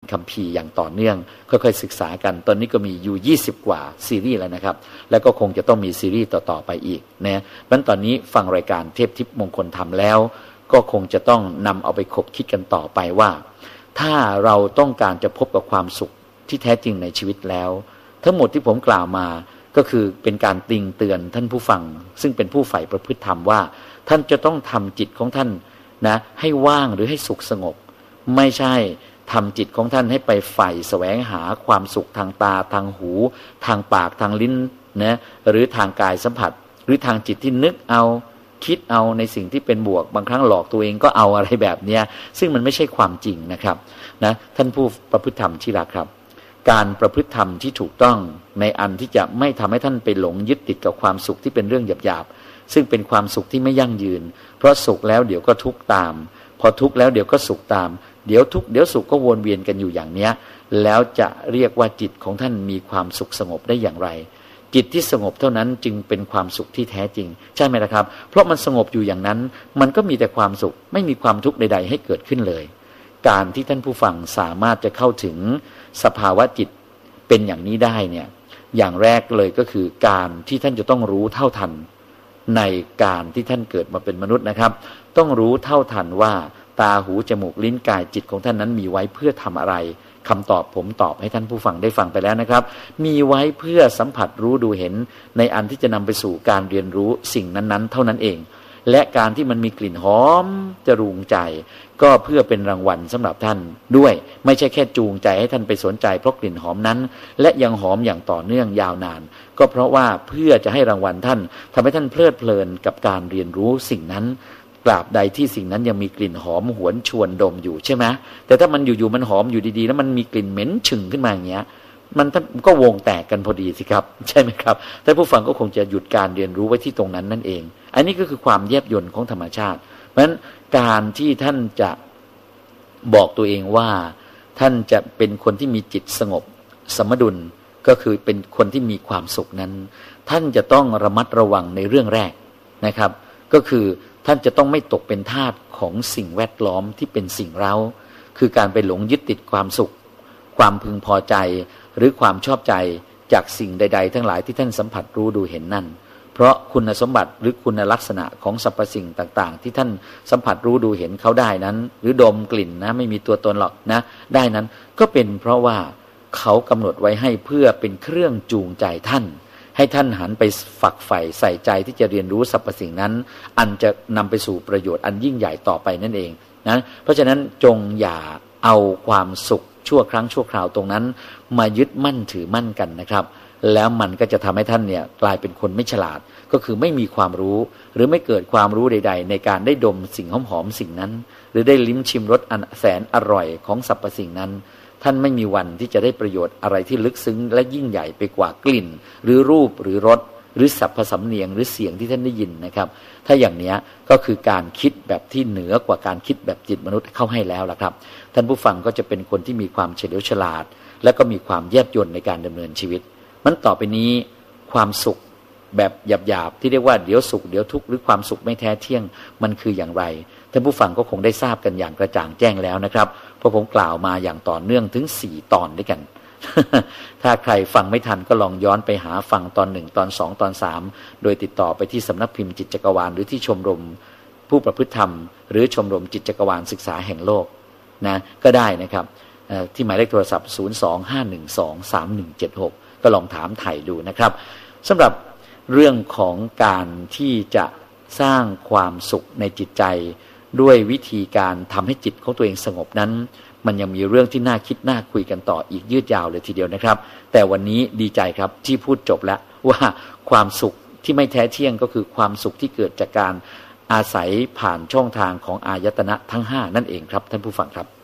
คัมภีร์อย่างต่อเนื่องค่อยๆศึกษากันตอนนี้ก็มีอยู่20กว่าซีรีส์แล้วนะครับแล้วก็คงจะต้องมีซีรีส์ต่อๆไปอีกนะเพราะตอนนี้ฟังรายการเทพทิพย์มงคลธรรมแล้วก็คงจะต้องนำเอาไปคบคิดกันต่อไปว่าถ้าเราต้องการจะพบกับความสุขที่แท้จริงในชีวิตแล้วทั้งหมดที่ผมกล่าวมาก็คือเป็นการติงเตือนท่านผู้ฟังซึ่งเป็นผู้ใฝ่ประพฤติธรรมว่าท่านจะต้องทำจิตของท่านนะให้ว่างหรือให้สุขสงบไม่ใช่ทำจิตของท่านให้ไปใฝ่แสวงหาความสุขทางตาทางหูทางปากทางลิ้นนะหรือทางกายสัมผัสหรือทางจิตที่นึกเอาคิดเอาในสิ่งที่เป็นบวกบางครั้งหลอกตัวเองก็เอาอะไรแบบเนี้ยซึ่งมันไม่ใช่ความจริงนะครับนะท่านผู้ประพฤติธรรมที่รักครับการประพฤติธรรมที่ถูกต้องในอันที่จะไม่ทำให้ท่านไปหลงยึดติดกับความสุขที่เป็นเรื่องหยาบๆซึ่งเป็นความสุขที่ไม่ยั่งยืนเพราะสุขแล้วเดี๋ยวก็ทุกข์ตามพอทุกข์แล้วเดี๋ยวก็สุขตามเดี๋ยวทุกข์เดี๋ยวสุขก็วนเวียนกันอยู่อย่างเนี้ยแล้วจะเรียกว่าจิตของท่านมีความสุขสงบได้อย่างไรจิตที่สงบเท่านั้นจึงเป็นความสุขที่แท้จริงใช่ไหมล่ะครับเพราะมันสงบอยู่อย่างนั้นมันก็มีแต่ความสุขไม่มีความทุกข์ใดๆให้เกิดขึ้นเลยการที่ท่านผู้ฟังสามารถจะเข้าถึงสภาวะจิตเป็นอย่างนี้ได้เนี่ยอย่างแรกเลยก็คือการที่ท่านจะต้องรู้เท่าทันในการที่ท่านเกิดมาเป็นมนุษย์นะครับต้องรู้เท่าทันว่าตาหูจมูกลิ้นกายจิตของท่านนั้นมีไว้เพื่อทำอะไรคำตอบผมตอบให้ท่านผู้ฟังได้ฟังไปแล้วนะครับมีไว้เพื่อสัมผัสรู้ดูเห็นในอันที่จะนำไปสู่การเรียนรู้สิ่งนั้นๆเท่านั้นเองและการที่มันมีกลิ่นหอมจรูงใจก็เพื่อเป็นรางวัลสำหรับท่านด้วยไม่ใช่แค่จูงใจให้ท่านไปสนใจเพราะกลิ่นหอมนั้นและยังหอมอย่างต่อเนื่องยาวนานก็เพราะว่าเพื่อจะให้รางวัลท่านทำให้ท่านเพลิดเพลินกับการเรียนรู้สิ่งนั้นตราบใดที่สิ่งนั้นยังมีกลิ่นหอมหวนชวนดมอยู่ใช่ไหมแต่ถ้ามันอยู่ๆมันหอมอยู่ดีๆแล้วมันมีกลิ่นเหม็นฉึ่งขึ้นมาอย่างเงี้ยมันก็วงแตกกันพอดีสิครับใช่ไหมครับท่านผู้ฟังก็คงจะหยุดการเรียนรู้ไว้ที่ตรงนั้นนั่นเองอันนี้ก็คือความแยบยลของธรรมชาติเพราะฉะนั้นการที่ท่านจะบอกตัวเองว่าท่านจะเป็นคนที่มีจิตสงบสมดุลก็คือเป็นคนที่มีความสุขนั้นท่านจะต้องระมัดระวังในเรื่องแรกนะครับก็คือท่านจะต้องไม่ตกเป็นทาสของสิ่งแวดล้อมที่เป็นสิ่งเร้าคือการไปหลงยึดติดความสุขความพึงพอใจหรือความชอบใจจากสิ่งใดๆทั้งหลายที่ท่านสัมผัสรู้ดูเห็นนั่นเพราะคุณสมบัติหรือคุณลักษณะของสรรพสิ่งต่างๆที่ท่านสัมผัสรู้ดูเห็นเขาได้นั้นหรือดมกลิ่นนะไม่มีตัวตนหรอกนะได้นั้นก็เป็นเพราะว่าเขากำหนดไว้ให้เพื่อเป็นเครื่องจูงใจท่านให้ท่านหันไปฝักใฝ่ใส่ใจที่จะเรียนรู้สรรพสิ่งนั้นอันจะนำไปสู่ประโยชน์อันยิ่งใหญ่ต่อไปนั่นเองนะเพราะฉะนั้นจงอย่าเอาความสุขชั่วครั้งชั่วคราวตรงนั้นมายึดมั่นถือมั่นกันนะครับแล้วมันก็จะทำให้ท่านเนี่ยกลายเป็นคนไม่ฉลาดก็คือไม่มีความรู้หรือไม่เกิดความรู้ใดๆในการได้ดมสิ่งหอมๆสิ่งนั้นหรือได้ลิ้มชิมรสอันแสนอร่อยของสรรพสิ่งนั้นท่านไม่มีวันที่จะได้ประโยชน์อะไรที่ลึกซึ้งและยิ่งใหญ่ไปกว่ากลิ่นหรือรูปหรือรสหรือสรรพสำเนียงหรือเสียงที่ท่านได้ยินนะครับถ้าอย่างนี้ก็คือการคิดแบบที่เหนือกว่าการคิดแบบจิตมนุษย์เข้าให้แล้วล่ะครับท่านผู้ฟังก็จะเป็นคนที่มีความเฉลียวฉลาดและก็มีความแยบยลในการดำเนินชีวิตมันต่อไปนี้ความสุขแบบหยาบๆที่เรียกว่าเดี๋ยวสุขเดี๋ยวทุกข์หรือความสุขไม่แท้เที่ยงมันคืออย่างไรท่านผู้ฟังก็คงได้ทราบกันอย่างกระจ่างแจ้งแล้วนะครับเพราะผมกล่าวมาอย่างต่อเนื่องถึง4ตอนด้วยกัน ถ้าใครฟังไม่ทันก็ลองย้อนไปหาฟังตอน1ตอน2ตอน3โดยติดต่อไปที่สำนักพิมพ์จิตจักรวาลหรือที่ชมรมผู้ประพฤติธรรมหรือชมรมจิตจักรวาลศึกษาแห่งโลกนะก็ได้นะครับที่หมายเลขโทรศัพท์025123176ก็ลองถามไถ่ดูนะครับสำหรับเรื่องของการที่จะสร้างความสุขในจิตใจด้วยวิธีการทำให้จิตของตัวเองสงบนั้นมันยังมีเรื่องที่น่าคิดน่าคุยกันต่ออีกยืดยาวเลยทีเดียวนะครับแต่วันนี้ดีใจครับที่พูดจบแล้วว่าความสุขที่ไม่แท้เที่ยงก็คือความสุขที่เกิดจากการอาศัยผ่านช่องทางของอายตนะทั้ง5นั่นเองครับท่านผู้ฟังครับ